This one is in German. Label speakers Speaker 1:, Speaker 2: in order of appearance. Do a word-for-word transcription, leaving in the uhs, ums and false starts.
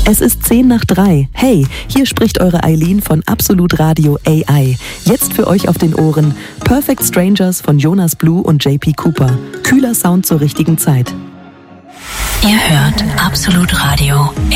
Speaker 1: Es ist zehn nach drei. Hey, hier spricht eure Eileen von Absolut Radio A I. Jetzt für euch auf den Ohren Perfect Strangers von Jonas Blue und J P Cooper. Kühler Sound zur richtigen Zeit.
Speaker 2: Ihr hört Absolut Radio